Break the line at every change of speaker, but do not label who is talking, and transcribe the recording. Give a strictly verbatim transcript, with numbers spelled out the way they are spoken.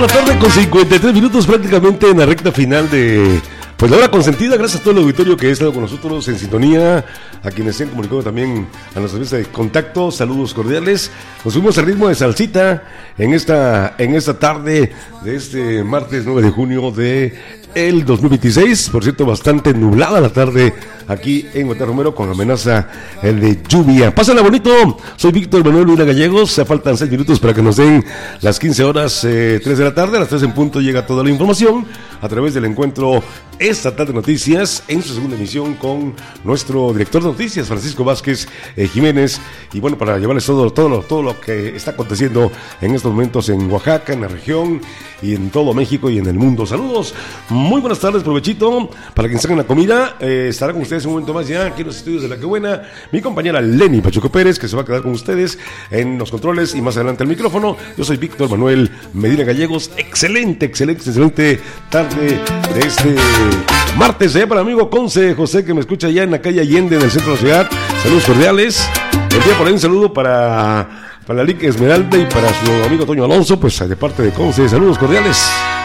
La tarde con cincuenta y tres minutos, prácticamente en la recta final de pues la hora consentida. Gracias a todo el auditorio que ha estado con nosotros en sintonía, a quienes se han comunicado también a nuestra lista de contacto. Saludos cordiales. Nos fuimos al ritmo de salsita en esta en esta tarde de este martes nueve de junio de el dos mil veintiséis. Por cierto, bastante nublada la tarde aquí en Guadalajara Romero, con amenaza de lluvia. Pásenla bonito. Soy Víctor Manuel Medina Gallegos. Se faltan seis minutos para que nos den las quince horas, eh, tres de la tarde. A las tres en punto llega toda la información a través del encuentro estatal de noticias en su segunda emisión con nuestro director de noticias, Francisco Vázquez eh, Jiménez. Y bueno, para llevarles todo, todo, lo, todo lo que está aconteciendo en estos momentos en Oaxaca, en la región y en todo México y en el mundo. Saludos, muy buenas tardes, provechito para quienes hagan la comida. Eh, estará con ustedes un momento más ya aquí en los estudios de La Que Buena mi compañera Lenny Pachuco Pérez, que se va a quedar con ustedes en los controles y más adelante el micrófono. Yo soy Víctor Manuel Medina Gallegos. Excelente, excelente, excelente tarde de este martes, eh, para mi amigo Conce José, que me escucha allá en la calle Allende, en el centro de la ciudad. Saludos cordiales. El día por ahí un saludo para, para la Liga Esmeralda y para su amigo Toño Alonso, pues de parte de Conce. Saludos cordiales.